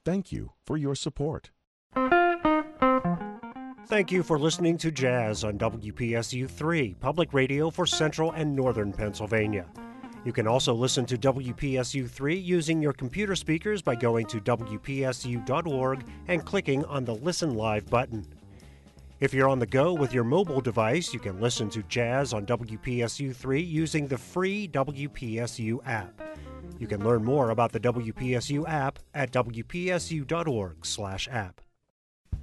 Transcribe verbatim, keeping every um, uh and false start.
Thank you for your support. Thank you for listening to Jazz on W P S U three, public radio for Central and Northern Pennsylvania. You can also listen to W P S U three using your computer speakers by going to W P S U dot org and clicking on the Listen Live button. If you're on the go with your mobile device, you can listen to Jazz on W P S U three using the free W P S U app. You can learn more about the W P S U app at W P S U dot org slash app.